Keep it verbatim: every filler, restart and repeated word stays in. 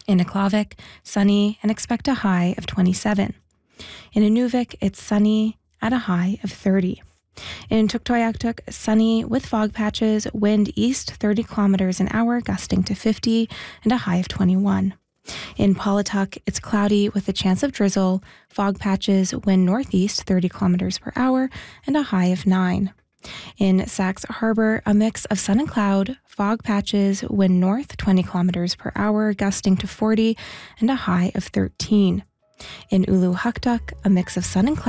In Aklavik, sunny and expect a high of twenty-seven. In Inuvik, it's sunny at a high of thirty. In Tuktoyaktuk, sunny with fog patches, wind east thirty kilometers an hour, gusting to fifty, and a high of twenty-one. In Pawatuck, it's cloudy with a chance of drizzle, fog patches, wind northeast thirty kilometers per hour, and a high of nine. In Sax Harbor, a mix of sun and cloud, fog patches, wind north twenty kilometers per hour, gusting to forty, and a high of thirteen. In Uluhuktuk, a mix of sun and cloud,